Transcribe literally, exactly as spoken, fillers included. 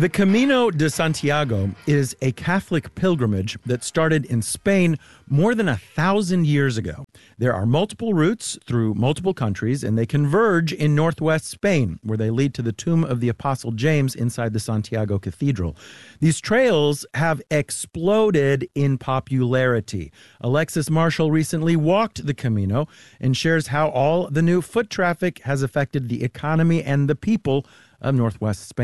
The Camino de Santiago is a Catholic pilgrimage that started in Spain more than a thousand years ago. There are multiple routes through multiple countries, and they converge in northwest Spain, where they lead to the tomb of the Apostle James inside the Santiago Cathedral. These trails have exploded in popularity. Alexis Marshall recently walked the Camino and shares how all the new foot traffic has affected the economy and the people of northwest Spain.